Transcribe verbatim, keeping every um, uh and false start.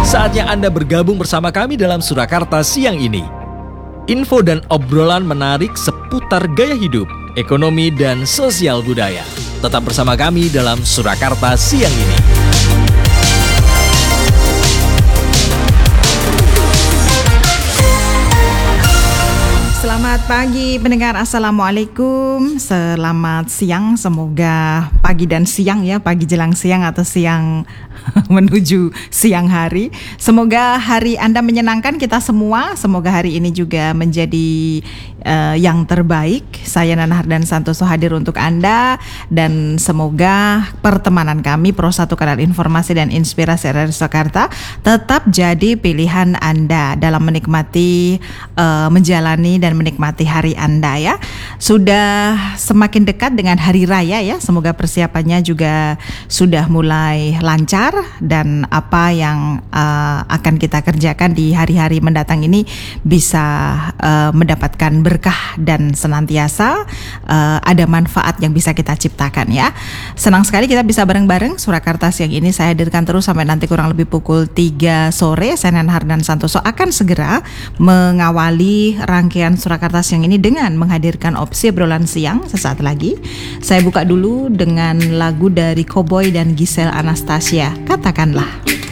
Saatnya Anda bergabung bersama kami dalam Surakarta siang ini. Info dan obrolan menarik seputar gaya hidup, ekonomi, dan sosial budaya. Tetap bersama kami dalam Surakarta siang ini. Selamat pagi pendengar, Assalamualaikum. Selamat siang, semoga pagi dan siang ya, pagi jelang siang atau siang menuju siang hari. Semoga hari Anda menyenangkan, kita semua. Semoga hari ini juga menjadi uh, yang terbaik. Saya Nana Hardan Santoso hadir untuk Anda. Dan semoga pertemanan kami Pro satu Kanal Informasi dan Inspirasi R R Jakarta tetap jadi pilihan Anda dalam menikmati, uh, menjalani dan menikmati hari Anda ya. Sudah semakin dekat dengan hari raya ya. Semoga persiapannya juga sudah mulai lancar, dan apa yang uh, akan kita kerjakan di hari-hari mendatang ini bisa uh, mendapatkan berkah dan senantiasa uh, ada manfaat yang bisa kita ciptakan ya. Senang sekali kita bisa bareng-bareng Surakarta siang ini. Saya hadirkan terus sampai nanti kurang lebih pukul tiga sore. Saya Nana Hardan Santoso akan segera mengawali rangkaian Surakarta siang ini dengan menghadirkan opsi obrolan siang sesaat lagi. Saya buka dulu dengan lagu dari Cowboy dan Giselle Anastasia, Katakanlah.